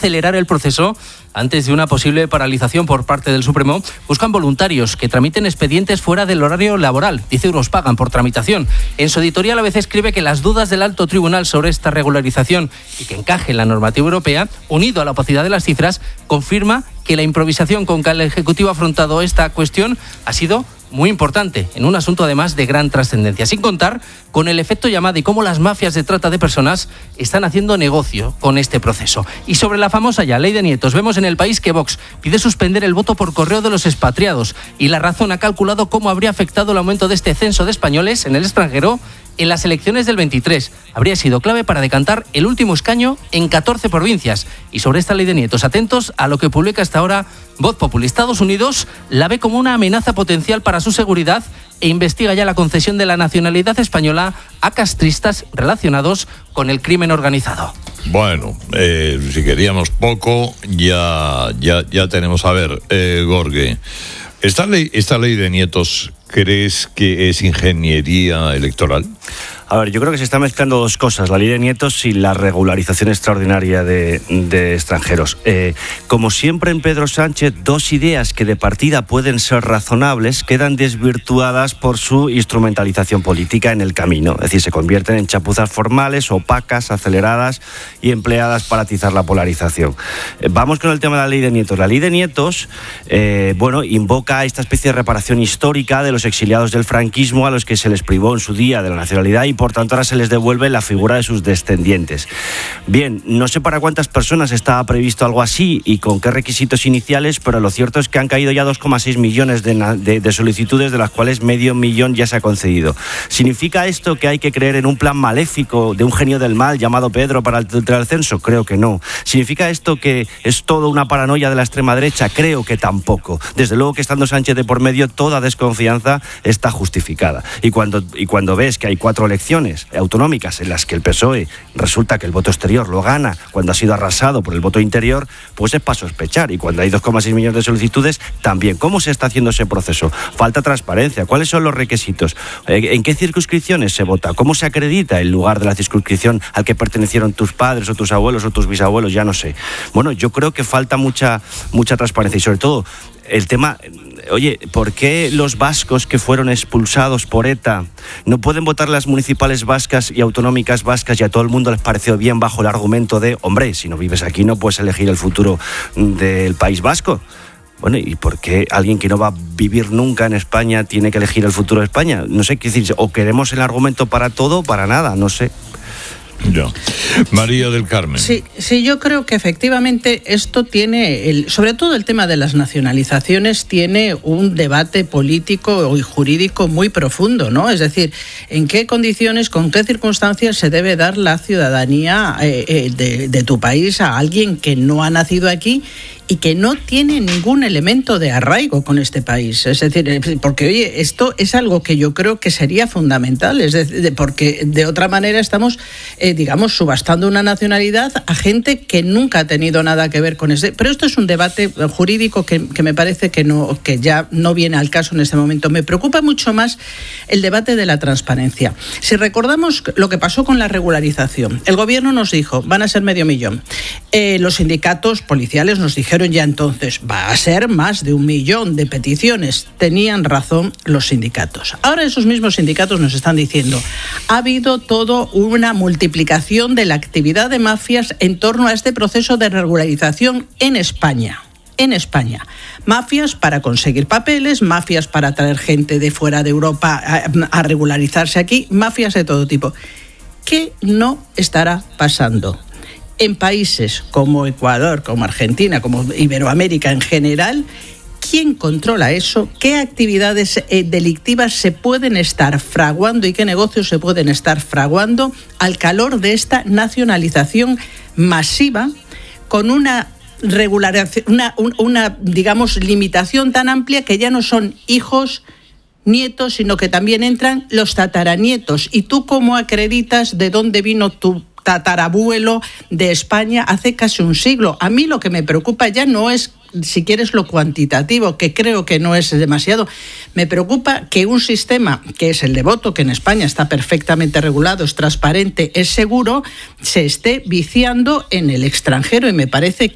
acelerar el proceso antes de una posible paralización por parte del Supremo, buscan voluntarios que tramiten expedientes fuera del horario laboral. 10 euros pagan por tramitación. En su editorial ABC escribe que las dudas del alto tribunal sobre esta regularización y que encaje en la normativa europea, unido a la opacidad de las cifras, confirma que la improvisación con que el Ejecutivo ha afrontado esta cuestión ha sido muy importante, en un asunto además de gran trascendencia, sin contar con el efecto llamada y cómo las mafias de trata de personas están haciendo negocio con este proceso. Y sobre la famosa ya ley de nietos, vemos en El País que Vox pide suspender el voto por correo de los expatriados y La Razón ha calculado cómo habría afectado el aumento de este censo de españoles en el extranjero en las elecciones del 23. Habría sido clave para decantar el último escaño en 14 provincias. Y sobre esta ley de nietos, atentos a lo que publica hasta ahora Voz Populi. Estados Unidos la ve como una amenaza potencial para su seguridad e investiga ya la concesión de la nacionalidad española a castristas relacionados con el crimen organizado. Bueno, si queríamos poco, ya tenemos. A ver, Gorge, ¿esta ley de nietos crees que es ingeniería electoral? A ver, yo creo que se están mezclando dos cosas, la ley de nietos y la regularización extraordinaria de extranjeros. Como siempre en Pedro Sánchez, dos ideas que de partida pueden ser razonables quedan desvirtuadas por su instrumentalización política en el camino. Es decir, se convierten en chapuzas formales, opacas, aceleradas y empleadas para atizar la polarización. Vamos con el tema de la ley de nietos. La ley de nietos, invoca esta especie de reparación histórica de los exiliados del franquismo a los que se les privó en su día de la nacionalidad y por tanto ahora se les devuelve la figura de sus descendientes. Bien, no sé para cuántas personas estaba previsto algo así y con qué requisitos iniciales, pero lo cierto es que han caído ya 2,6 millones de solicitudes, de las cuales 500.000 ya se ha concedido. ¿Significa esto que hay que creer en un plan maléfico de un genio del mal llamado Pedro para alterar el censo? Creo que no. ¿Significa esto que es todo una paranoia de la extrema derecha? Creo que tampoco. Desde luego que estando Sánchez de por medio, toda desconfianza está justificada. Y cuando ves que hay 4 elecciones autonómicas en las que el PSOE resulta que el voto exterior lo gana cuando ha sido arrasado por el voto interior, pues es para sospechar. Y cuando hay 2,6 millones de solicitudes, también. ¿Cómo se está haciendo ese proceso? Falta transparencia. ¿Cuáles son los requisitos? ¿En qué circunscripciones se vota? ¿Cómo se acredita el lugar de la circunscripción al que pertenecieron tus padres o tus abuelos o tus bisabuelos? Ya no sé. Bueno, yo creo que falta mucha transparencia y sobre todo el tema, oye, ¿por qué los vascos que fueron expulsados por ETA no pueden votar las municipales vascas y autonómicas vascas y a todo el mundo les pareció bien bajo el argumento de, hombre, si no vives aquí no puedes elegir el futuro del País Vasco? Bueno, ¿y por qué alguien que no va a vivir nunca en España tiene que elegir el futuro de España? No sé qué decir, o queremos el argumento para todo o para nada, no sé. Ya. María del Carmen. Sí, yo creo que efectivamente esto tiene, sobre todo el tema de las nacionalizaciones, tiene un debate político y jurídico muy profundo, ¿no? Es decir, ¿en qué condiciones, con qué circunstancias se debe dar la ciudadanía de tu país a alguien que no ha nacido aquí y que no tiene ningún elemento de arraigo con este país? Es decir, porque oye, esto es algo que yo creo que sería fundamental, es decir, porque de otra manera estamos, subastando una nacionalidad a gente que nunca ha tenido nada que ver con ese. Pero esto es un debate jurídico que me parece que ya no viene al caso en este momento. Me preocupa mucho más el debate de la transparencia. Si recordamos lo que pasó con la regularización, el gobierno nos dijo, van a ser 500.000. Los sindicatos policiales nos dijeron ya entonces, va a ser más de 1 millón de peticiones. Tenían razón los sindicatos. Ahora esos mismos sindicatos nos están diciendo, ha habido toda una multiplicación de la actividad de mafias en torno a este proceso de regularización en España. Mafias para conseguir papeles, mafias para traer gente de fuera de Europa a regularizarse aquí, mafias de todo tipo. ¿Qué no estará pasando en países como Ecuador, como Argentina, como Iberoamérica en general? ¿Quién controla eso? ¿Qué actividades delictivas se pueden estar fraguando y qué negocios se pueden estar fraguando al calor de esta nacionalización masiva con una regularización, una limitación tan amplia que ya no son hijos, nietos, sino que también entran los tataranietos? ¿Y tú cómo acreditas de dónde vino tu tatarabuelo de España hace casi un siglo? A mí lo que me preocupa ya no es, si quieres, lo cuantitativo, que creo que no es demasiado. Me preocupa que un sistema, que es el de voto, que en España está perfectamente regulado, es transparente, es seguro, se esté viciando en el extranjero, y me parece